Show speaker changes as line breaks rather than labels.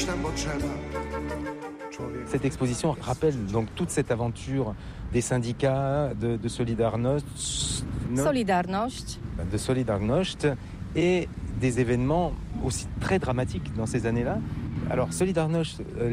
Cette exposition rappelle donc toute cette aventure des syndicats, de Solidarność, de Solidarność et des événements aussi très dramatiques dans ces années-là. Alors Solidarność,